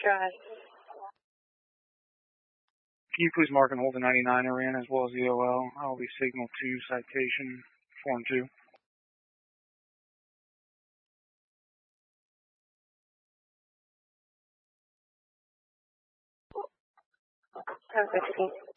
Drive. Can you please mark and hold the 99er in as well as the OL? I'll be signal 2, citation, form 2. Perfect.